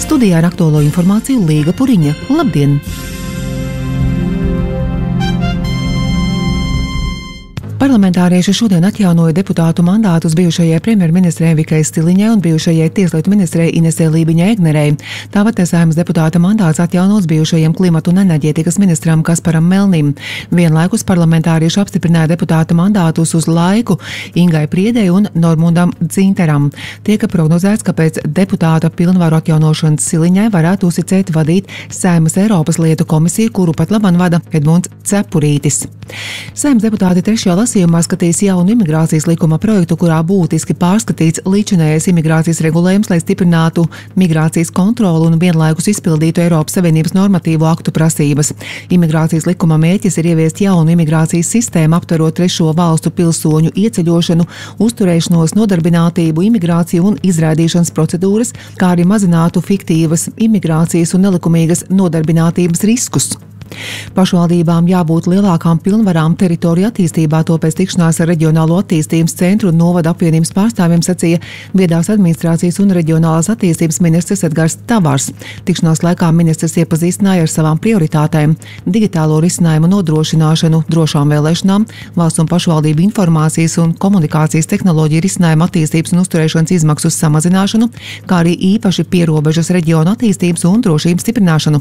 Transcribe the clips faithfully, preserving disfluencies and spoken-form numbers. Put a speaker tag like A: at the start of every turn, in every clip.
A: Studijā ar aktuālo informāciju Līga Puriņa. Labdien! Parlamentārieši šodien atjaunoja deputātu mandātus bijušajai premjerministrei Vikai Stiliņai un bijušajai tieslietu ministrei Inesei Lībiņai Egnerei. Tāpat Saeimas deputāta mandāts atjaunots bijušajam klimatu un enerģētikas ministram Kasparam Melnim. Vienlaikus parlamentārieši apstiprināja deputāta mandātus uz laiku Ingai Priedei un Normundam Dzinteram. Tiek prognozēts, ka pēc deputāta pilnvaru atjaunošanas Stiliņai varētu uzticēt vadīt Saeimas Eiropas lietu komisiju, kuru pat laban vada Edmunds Cepurītis. Saeimas deputāti trešajā lasījumā skatīs jaunu imigrācijas likuma projektu, kurā būtiski pārskatīts līdzinējais imigrācijas regulējums, lai stiprinātu migrācijas kontroli un vienlaikus izpildītu Eiropas Savienības normatīvo aktu prasības. Imigrācijas likuma mērķis ir ieviest jaunu imigrācijas sistēmu, aptverot trešo valstu pilsoņu ieceļošanu, uzturēšanos, nodarbinātību, imigrāciju un izraidīšanas procedūras, kā arī mazinātu fiktīvas imigrācijas un nelikumīgas nodarbinātības riskus. Pašvaldībām jābūt lielākām pilnvarām teritoriju attīstībā, to pēc tikšanās ar Reģionālo attīstības centru un novada apvienības pārstāvjiem sacīja viedās administrācijas un reģionālās attīstības ministrs Edgars Tavārs. Tikšanās laikā ministrs iepazīstināja ar savām prioritātēm – digitālo risinājumu nodrošināšanu, drošām vēlēšanām, valsts un pašvaldību informācijas un komunikācijas tehnoloģiju risinājumu attīstības un uzturēšanas izmaksu samazināšanu, kā arī īpaši pierobežas reģionu attīstības un drošības stiprināšanu.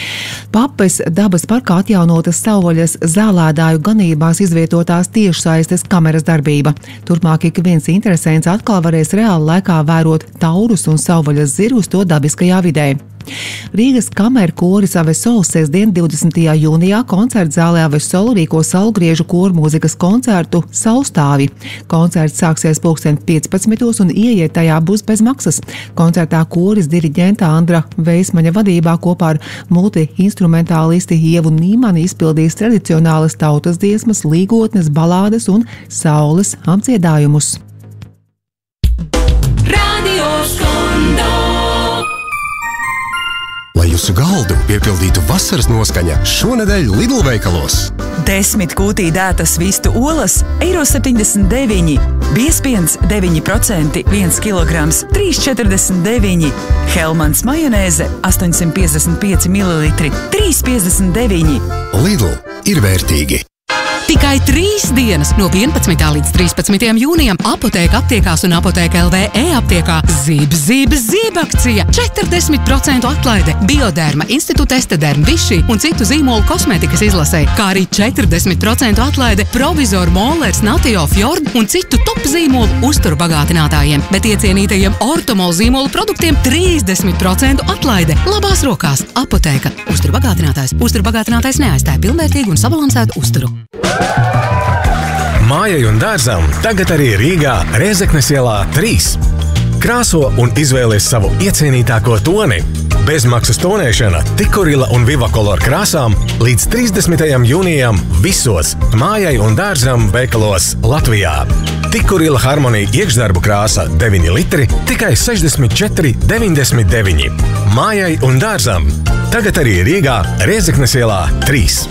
A: Papes dabas parkā atjaunotas savvaļas zālēdāju ganībās izvietotās tiešsaistes kameras darbība. Turpmāk ik viens interesents atkal varēs reāli laikā vērot taurus un savvaļas zirgus to dabiskajā vidē. Rīgas kameru koris Avesol sestdien divdesmitajā jūnijā koncerta zālē Avesol rīko saulgriežu koru mūzikas koncertu Saulstāvi. Koncerts sāksies pulksten piecpadsmitos un ieiet tajā būs bez maksas. Koncertā koris diriģenta Andra Veismaņa vadībā kopā ar multi-instrumentālisti Ievu Nīmani izpildīs tradicionālas tautas dziesmas, līgotnes, balādes un saules apdziedājumus.
B: Radio Skondo.
C: Lai jūsu galdu piepildītu vasaras noskaņa, šonedēļ Lidl veikalos.
D: Desmit kūtī dētas vistu olas, eiro septiņdesmit deviņi, biezpiens deviņi procenti, viens kilograms, trīs četrdesmit deviņi, Helmans majonēze astoņsimt piecdesmit pieci mililitri, trīs piecdesmit deviņi.
C: Lidl ir vērtīgi.
E: Tikai trīs dienas no vienpadsmitā līdz trīspadsmitajam jūnijam Apotēka aptiekās un Apotēka L V e-aptiekā Zib, zib, zib akcija. četrdesmit procentu atlaide Bioderma, Institūta Estederm, Vichy un citu zīmolu kosmētikas izlasē, kā arī četrdesmit procentu atlaide Provizor, Mollers, Natio, Fjord un citu top zīmolu uzturu bagātinātājiem, bet iecienītajiem Ortomol zīmolu produktiem trīsdesmit procentu atlaide. Labās rokās Apotēka. Uzturu bagātinātājs. Uzturu bagātinātājs neaizstāja pilnvērtīgu un sabalansētu uzturu.
F: Mājai un dārzam tagad arī Rīgā Rēzeknes ielā trīs. Krāso un izvēlies savu iecienītāko toni. Bezmaksas tonēšana Tikurila un Vivakolor krāsām līdz trīsdesmitajam jūnijam visos Mājai un dārzam veikalos Latvijā. Tikurila Harmonija iekšdarbu krāsa deviņi litri, tikai sešdesmit četri deviņdesmit deviņi. Mājai un dārzam tagad arī Rīgā Rēzeknes ielā trīs.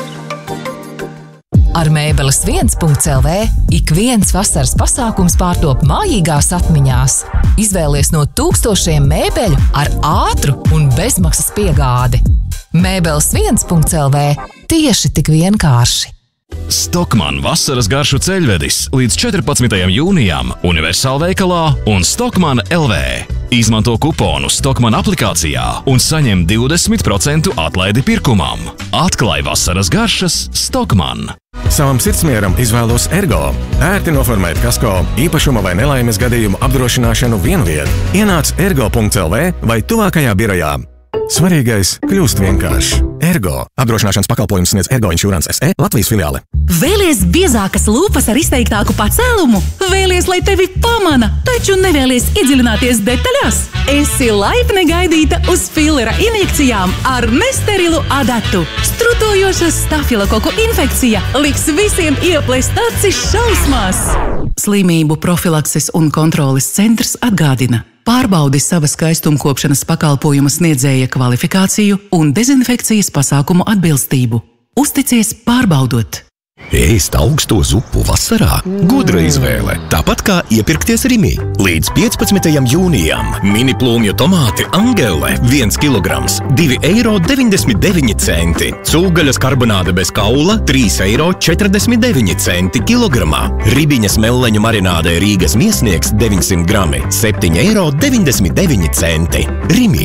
G: Ar Mēbeles viens punkts L V ik viens vasaras pasākums pārtop mājīgās atmiņās. Izvēlies no tūkstošiem mēbeļu ar ātru un bezmaksas piegādi. Mēbeles viens punkts L V tieši tik vienkārši.
H: Stockmann vasaras garšu ceļvedis līdz četrpadsmitajam jūnijam Universāl veikalā un Stockmann L V. Izmanto kuponu Stockmann aplikācijā un saņem divdesmit procentu atlaidi pirkumam. Atklāj vasaras garšas Stockmann.
F: Savam sirdsmieram izvēlos Ergo. Ērti noformēt kasko, īpašuma vai nelaimes gadījumu apdrošināšanu vienviet. Ienāc ergo punkts L V vai tuvākajā birojā. Svarīgais kļūst vienkārši. Ergo. Apdrošināšanas pakalpojums sniedz Ergo Insurance S E Latvijas filiāle.
I: Vēlies biezākas lūpas ar izteiktāku pacēlumu? Vēlies, lai tevi pamana, taču nevēlies iedziļināties detaļās? Esi laipni gaidīta uz filera injekcijām ar nesterilu adatu. Strutojoša stafilokoku infekcija liks visiem ieplest acis šausmās. Slimību profilakses un kontroles centrs atgādina. Pārbaudi sava skaistumkopšanas pakalpojuma sniedzēja kvalifikāciju un dezinfekcijas pasākumu atbilstību. Uzticies pārbaudot!
C: Ēst augsto zupu vasarā? Gudra izvēle. Tāpat kā iepirkties Rimi. Līdz piecpadsmitajam jūnijam mini plūmju tomāti Angele viens kilograms divi eiro deviņdesmit deviņi centi. Cūgaļas karbonāde bez kaula trīs eiro četrdesmit deviņi centi kilogramā. Ribiņas melleņu marināde Rīgas miesnieks deviņsimt grami septiņi eiro deviņdesmit deviņi centi. Rimi.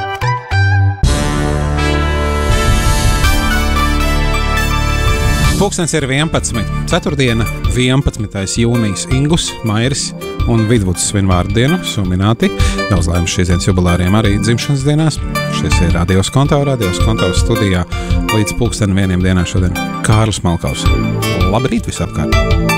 J: Pulkstens ir vienpadsmit. Ceturtdiena, vienpadsmitais jūnijas. Ingus, Mairis un Vidvuds svin vārdienu, sumināti. Daudz laimes šīs dienas jubilāriem arī dzimšanas dienās. Šis ir Radios Konto, Radios Konto studijā līdz pulksten vieniem dienā šodien Kārlis Malkaus. Labrīt visapkārt!